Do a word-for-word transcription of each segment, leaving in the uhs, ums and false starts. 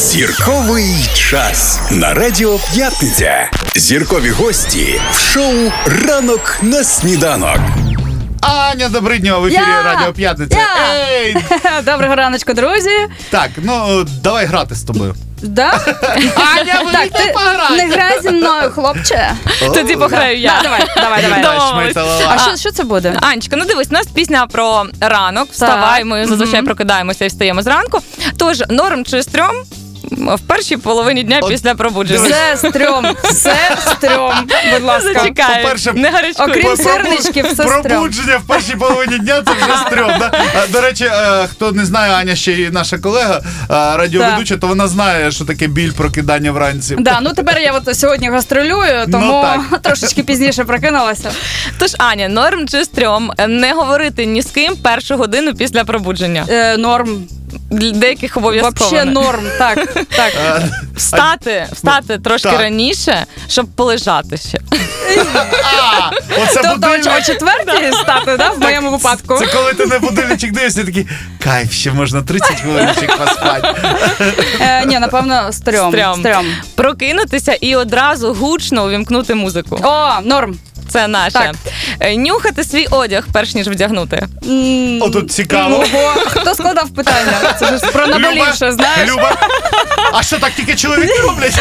Зірковий час на Радіо П'ятниця. Зіркові гості в шоу «Ранок на сніданок». Аня Добриднєва в ефірі Я! Радіо П'ятниця. Я! Ей! Доброго раночку, друзі. Так, ну давай грати з тобою. Да? Аня, ви Так, ти не грай зі мною, хлопче. Тоді пограю я. Да, давай, давай, давай. Домовились. А що, що це буде? Анечка, ну дивись, у нас пісня про ранок. Вставай, ми зазвичай прокидаємося і встаємо зранку. Тож, норм чи стрьом в першій половині дня От після пробудження. Все стрьом, все стрьом, будь ласка. Зачекай, По-перше, не гарячкуй. окрім Про- сирничків, все стрьом. Пробудження в першій половині дня це вже стрьом. Да? А, До речі, е, хто не знає, Аня ще й наша колега, е, радіоведуча, то вона знає, що таке біль прокидання вранці. Да, ну тепер я от сьогодні гастролюю, тому Ну, трошечки пізніше прокинулася. Тож, Аня, норм чи стрьом не говорити ні з ким першу годину після пробудження. Е, норм. Для деяких обов'язково. Вообще норм. Так, так. Е, Встати, встати трошки так. раніше, щоб полежати ще. А, оце Тобто будильник. о четвертій стати, да, в моєму випадку. Це коли ти на будильничок дивишся, такий, кайф, ще можна тридцять хвилиночок поспати. Е, ні, напевно, стрьом. Стрьом. Стрьом. Прокинутися і одразу гучно увімкнути музику. О, норм. Це наше. Так. Е, Нюхати свій одяг, перш ніж вдягнути. М, Отут цікаво. Ого, хто складав питання? Це ж про наболівше, знаєш? Люба, а що, так тільки чоловіки роблять?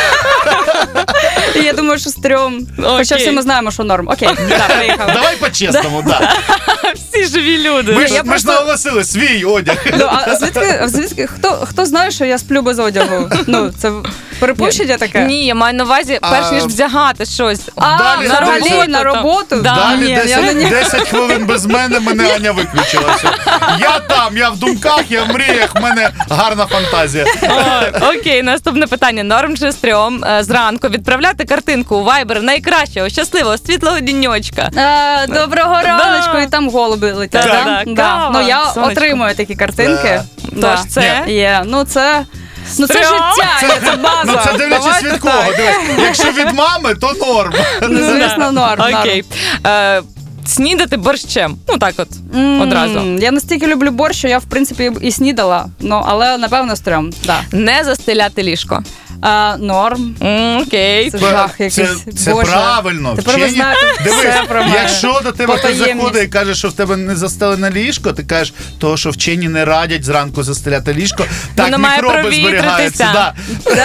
Я думаю, що стрьом. Хоча всі ми знаємо, що норм. Окей, да, поїхали. Давай по-чесному, так. Всі живі люди. Ми ж, я ми ж просто- наголосили, свій одяг. Ну, а звідки, а звідки хто, хто знає, що я сплю без одягу? Ну, це перепущення таке? Ні, я маю на увазі, перш А, ніж вдягати щось. А, Далі на роботу, роботу, на роботу? Да. Далі Ні, я десять, не- десять хвилин без мене, мене Аня виключилася. Я там, я в думках, я в мріях, в мене гарна фантазія. О, окей, наступне питання. Норм чи стрьом е, зранку відправляти картинку у Viber найкращого, щасливого, світлого діньочка. А, доброго раночку, і там голуби летять. Так, да? так, Да. кава, Ну, я сонечко. отримую такі картинки. Тож це? Є. Ну, це... Ну, це Стрьом. життя, це, це база. Ну це дивлячись Давайте від кого. так. Дивись, якщо від мами, то норм. Ну, звісно, норм. Окей. Е, снідати борщем. Ну так от, М, одразу. Я настільки люблю борщ, що я, в принципі, і снідала. Ну, але, напевно, стрьом. Да. Не застеляти ліжко. А, норм. М, Окей. Це жах Це, якийсь. це Боже. правильно. Тепер ви Вчені- знаєте Дивись, все про мене. якщо до тебе хтось Потаємність. заходить і каже, що в тебе не застелене ліжко, ти кажеш, того, що вчені не радять зранку застеляти ліжко, так Воно має мікроби провітритися. зберігаються. Да.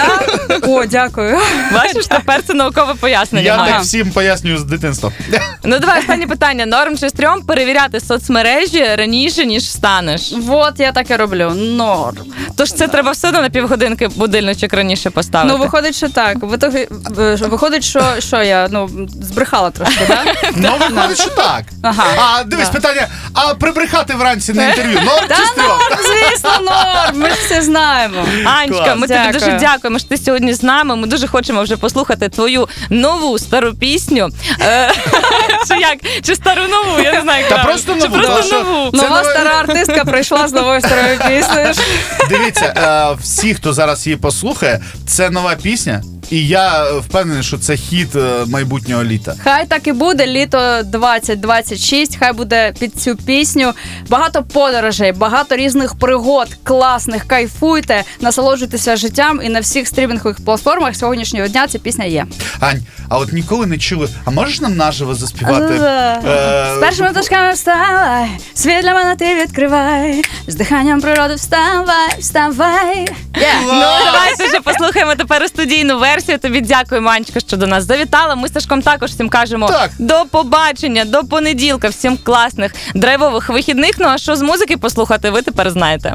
Да? О, дякую. Бачиш, тепер це наукове пояснення Я має. так всім пояснюю з дитинства. Ну давай останнє питання. Норм чи стрьом перевіряти соцмережі раніше, ніж встанеш. Вот я так і роблю. Норм. Тож це треба все одно на півгодинки будильничок раніше поставити. Ну, виходить, що так. В итогі, е, Виходить, що, що я ну, збрехала трошки, так? Да? Ну, виходить, що так. Ага. А дивись, Да. питання, а прибрехати вранці на інтерв'ю, норм Та чи стрьом? норм, звісно, норм. Ми ж все знаємо. Анечка, Клас. ми тобі Дякую. дуже дякуємо, що ти сьогодні з нами. Ми дуже хочемо вже послухати твою нову стару пісню. Е, Чи як? Чи стару нову? Я не знаю. як Та правильно. просто Чи нову, просто тому що- нову. Це Нова нове- стара артистка прийшла з новою старою піснею. Дивіться, е, всі, хто зараз її послухає, це нова пісня, і я е, впевнений, що це хіт е, майбутнього літа. Хай так і буде, літо двадцять двадцять шість, хай буде під цю пісню. Багато подорожей, багато різних пригод, класних, кайфуйте, насолоджуйтеся життям, і на всіх стрімінгових платформах сьогоднішнього дня ця пісня є. Ань, а от ніколи не чули, а можеш нам наживо заспівати? Е, З першими пташками вставай, світ для мене ти відкривай, з диханням природи вставай, вставай. Yeah. Ну, давайте вже послухаємо тепер студійну версію. Тобі дякуємо, Анечка, що до нас завітала. Ми з Сашком також всім кажемо Так. до побачення, до понеділка. Всім класних драйвових вихідних. Ну а що з музики послухати, ви тепер знаєте.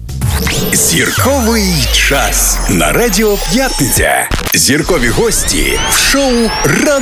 Зірковий час на Радіо П'ятниця. Зіркові гості в шоу «Ранок